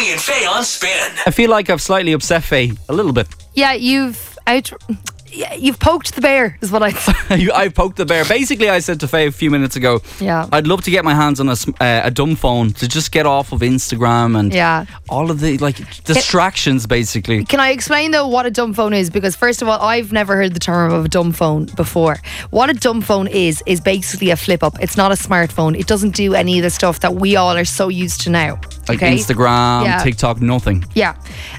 Jamie and Faye on Spin. I feel like I've slightly upset Faye a little bit. Yeah, you've poked the bear, is what I'd say. I poked the bear. Basically, I said to Faye a few minutes ago, I'd love to get my hands on a dumb phone to just get off of Instagram and all of the distractions, basically. Can I explain though what a dumb phone is? Because first of all, I've never heard the term of a dumb phone before. What a dumb phone is basically a flip up. It's not a smartphone. It doesn't do any of the stuff that we all are so used to now. Like Instagram, TikTok, nothing. Yeah.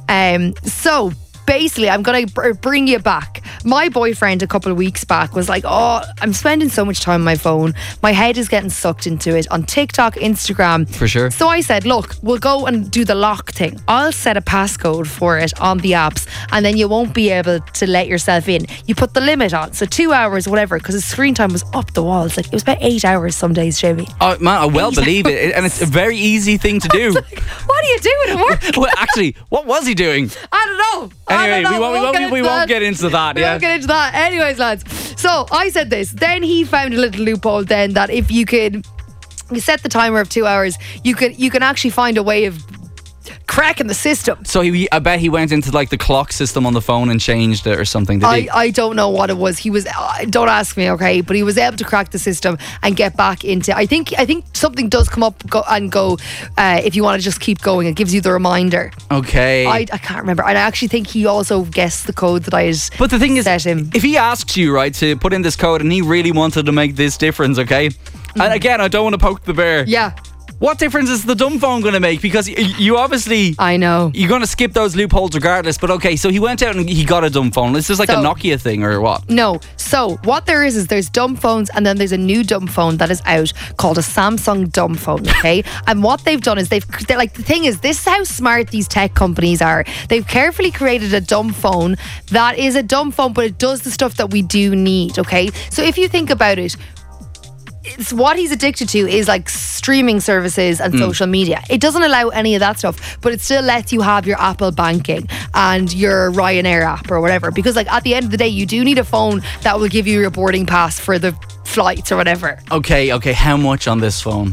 So basically, I'm going to bring you back. My boyfriend a couple of weeks back was like, oh, I'm spending so much time on my phone. My head is getting sucked into it on TikTok, Instagram. For sure. So I said, look, we'll go and do the lock thing. I'll set a passcode for it on the apps and then you won't be able to let yourself in. You put the limit on. So 2 hours, whatever, because his screen time was up the walls. Like, it was about 8 hours some days, Jamie. Oh, man, I well believe it. And it's a very easy thing to do. Like, what are you doing at work? Well, actually, what was he doing? I don't know. Anyway, we won't get into that. We won't get into that. Anyways, lads. So I said this. Then he found a little loophole then that if you set the timer of 2 hours, you can actually find a way of cracking the system. So I bet he went into like the clock system on the phone and changed it or something. I don't know what it was. He was don't ask me, okay, but he was able to crack the system and get back into. I think something does come up and go if you want to just keep going. It gives you the reminder. Okay. I can't remember, and I actually think he also guessed the code that I had. But the thing is, him. If he asks you right to put in this code and he really wanted to make this difference, okay, and again, I don't want to poke the bear. Yeah. What difference is the dumb phone going to make? Because you obviously... I know. You're going to skip those loopholes regardless. But okay, so he went out and he got a dumb phone. Is this like a Nokia thing or what? No. So what there is there's dumb phones and then there's a new dumb phone that is out called a Samsung dumb phone, okay? And what they've done is they're like, the thing is, this is how smart these tech companies are. They've carefully created a dumb phone that is a dumb phone, but it does the stuff that we do need, okay? So if you think about it, it's what he's addicted to is like streaming services and social media. It doesn't allow any of that stuff, but it still lets you have your Apple banking and your Ryanair app or whatever, because like at the end of the day you do need a phone that will give you your boarding pass for the flights or whatever. Okay, how much on this phone?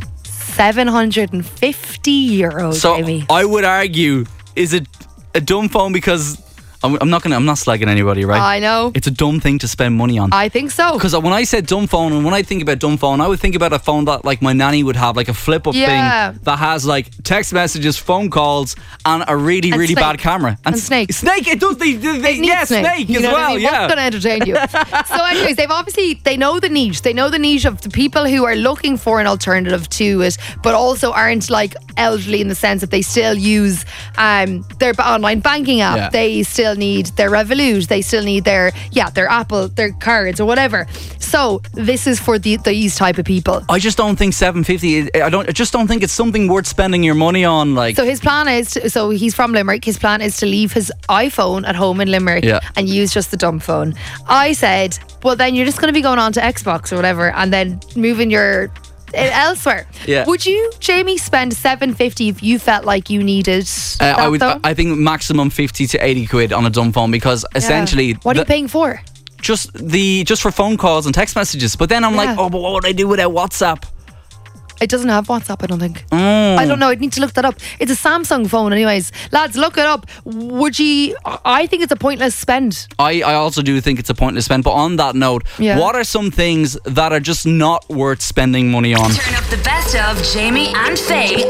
€750, so Jamie. I would argue, is it a dumb phone because I'm not slagging anybody, right? I know. It's a dumb thing to spend money on. I think so. Because when I said dumb phone, and when I think about dumb phone, I would think about a phone that like my nanny would have, like a flip-up thing that has like text messages, phone calls, and a really bad camera. And Snake. Snake, it does. Snake as well. What's going to entertain you? So anyways, they know the niche. They know the niche of the people who are looking for an alternative to it, but also aren't like elderly in the sense that they still use their online banking app. Yeah. They still need their Revolut. They still need their Apple, their cards or whatever. So this is for these type of people. I just don't think $750. I just don't think it's something worth spending your money on. Like, so his plan is so he's from Limerick. His plan is to leave his iPhone at home in Limerick and use just the dumb phone. I said, well, then you're just going to be going on to Xbox or whatever, and then moving your elsewhere. Yeah. Would you, Jamie, spend $750 if you felt like you needed that? I think maximum 50 to 80 quid on a dumb phone, because essentially, what are you paying for? Just for phone calls and text messages. But then I'm like, but what would I do without WhatsApp? It doesn't have WhatsApp, I don't think. I don't know. I'd need to look that up. It's a Samsung phone anyways. Lads, look it up. I think it's a pointless spend. I also do think it's a pointless spend. But on that note, what are some things that are just not worth spending money on? Turn up the best of Jamie and Faye